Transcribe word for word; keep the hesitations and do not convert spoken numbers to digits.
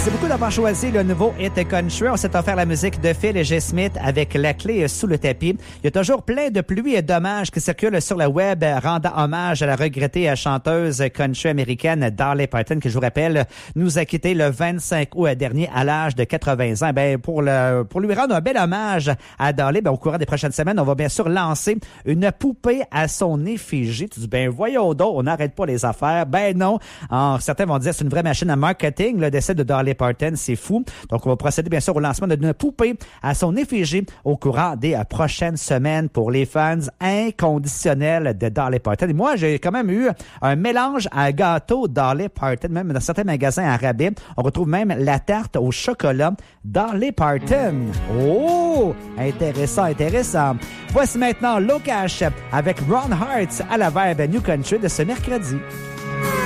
Merci beaucoup d'avoir choisi le nouveau Hit Country. On s'est offert la musique de Phil et J. Smith avec La clé sous le tapis. Il y a toujours plein de pluies et d'hommages qui circulent sur le web rendant hommage à la regrettée chanteuse country américaine Dolly Parton, qui, je vous rappelle, nous a quitté le vingt-cinq août dernier à l'âge de quatre-vingts ans. Ben, pour le, pour lui rendre un bel hommage à Dolly, ben, au courant des prochaines semaines, on va bien sûr lancer une poupée à son effigie. Tu dis, ben, voyons donc, on n'arrête pas les affaires. Ben non. Alors, certains vont dire c'est une vraie machine à marketing, le décès de Dolly Parton, c'est fou. Donc, on va procéder bien sûr au lancement d'une poupée à son effigie au courant des euh, prochaines semaines pour les fans inconditionnels de Dolly Parton. Et moi, j'ai quand même eu un mélange à gâteau Dolly Parton, même dans certains magasins à rabais. On retrouve même la tarte au chocolat Dolly Parton. Oh! Intéressant, intéressant. Voici maintenant Locash avec Ron Hart à la Vibe New Country de ce mercredi.